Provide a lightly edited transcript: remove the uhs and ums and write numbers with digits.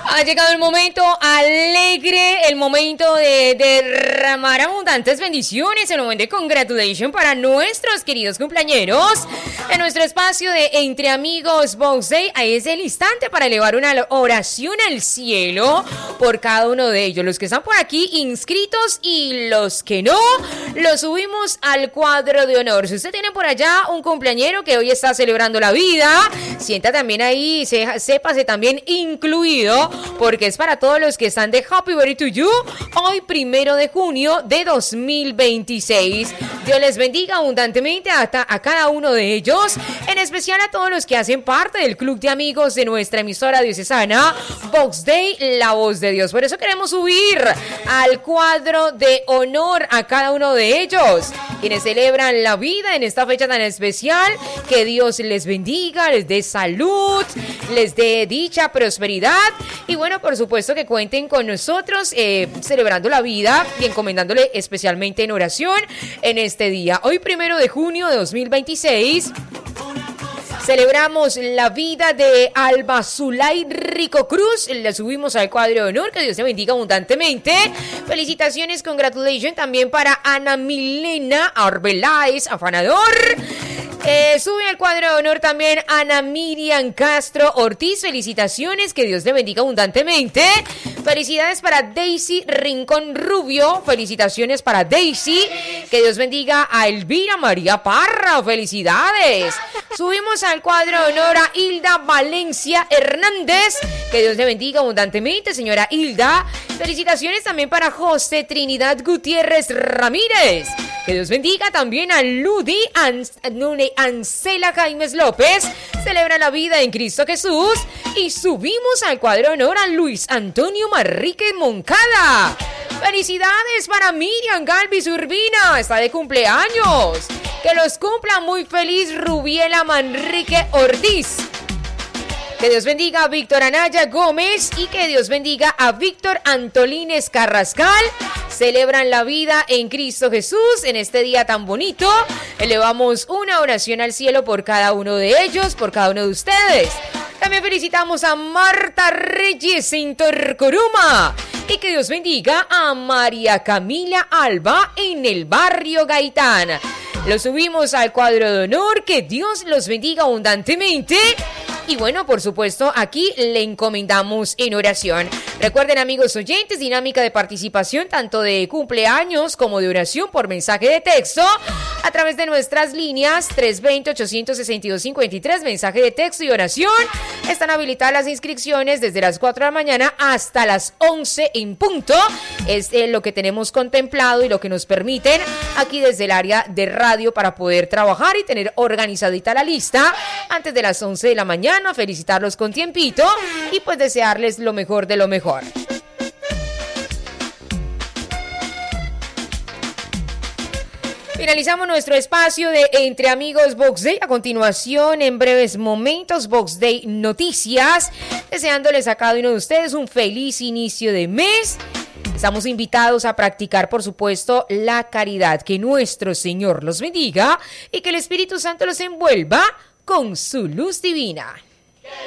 Ha llegado el momento alegre, el momento de derramar abundantes bendiciones, el momento de congratulación para nuestros queridos cumpleañeros. En nuestro espacio de Entre Amigos Box Day, ahí es el instante para elevar una oración al cielo por cada uno de ellos. Los que están por aquí inscritos y los que no, los subimos al cuadro de honor. Si usted tiene por allá un cumpleañero que hoy está celebrando la vida, sienta también ahí, sépase también incluido, porque es para todos los que están de Happy Birthday to You, hoy 1 de junio de 2026. Dios les bendiga abundantemente a cada uno de ellos, en especial a todos los que hacen parte del club de amigos de nuestra emisora diocesana, Box Day, la voz de Dios. Por eso queremos subir al cuadro de honor a cada uno de ellos, quienes celebran la vida en esta fecha tan especial. Que Dios les bendiga, les dé salud, les dé dicha, prosperidad. Y bueno, por supuesto que cuenten con nosotros celebrando la vida y encomendándole especialmente en oración en este día. Hoy 1 de junio de 2026 celebramos la vida de Alba Zulay Rico Cruz. Le subimos al cuadro de honor. Que Dios te bendiga abundantemente. Felicitaciones, congratulations también para Ana Milena Arbeláez Afanador. Sube al cuadro de honor también Ana Miriam Castro Ortiz. Felicitaciones, que Dios le bendiga abundantemente. Felicidades para Daisy Rincón Rubio. Felicitaciones para Daisy. Que Dios bendiga a Elvira María Parra. Felicidades. Subimos al cuadro de honor a Hilda Valencia Hernández. Que Dios le bendiga abundantemente, señora Hilda. Felicitaciones también para José Trinidad Gutiérrez Ramírez. Que Dios bendiga también a Ludi Ancela Jaimes López. Celebra la vida en Cristo Jesús. Y subimos al cuadro de honor a Luis Antonio Manrique Moncada. Felicidades para Miriam Galvis Urbina. Está de cumpleaños. Que los cumpla muy feliz Rubiela Manrique Ortiz. Que Dios bendiga a Víctor Anaya Gómez y que Dios bendiga a Víctor Antolines Carrascal. Celebran la vida en Cristo Jesús en este día tan bonito. Elevamos una oración al cielo por cada uno de ellos, por cada uno de ustedes. También felicitamos a Marta Reyes en Torcoruma. Y que Dios bendiga a María Camila Alba en el barrio Gaitán. Lo subimos al cuadro de honor. Que Dios los bendiga abundantemente. Y bueno, por supuesto, aquí le encomendamos en oración. Recuerden, amigos oyentes, dinámica de participación tanto de cumpleaños como de oración por mensaje de texto a través de nuestras líneas 320-862-53, mensaje de texto y oración. Están habilitadas las inscripciones desde las 4 de la mañana hasta las 11 en punto. Es lo que tenemos contemplado y lo que nos permiten aquí desde el área de radio para poder trabajar y tener organizadita la lista antes de las 11 de la mañana. Felicitarlos con tiempito y pues desearles lo mejor de lo mejor. Finalizamos nuestro espacio de Entre Amigos Box Day. A continuación, en breves momentos, Box Day Noticias. Deseándoles a cada uno de ustedes un feliz inicio de mes. Estamos invitados a practicar, por supuesto, la caridad. Que nuestro Señor los bendiga y que el Espíritu Santo los envuelva con su luz divina.